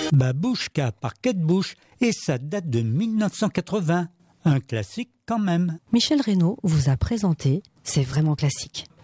Babouchka par Kate Bush et ça date de 1980. Un classique quand même. Michel Reynaud vous a présenté C'est vraiment classique.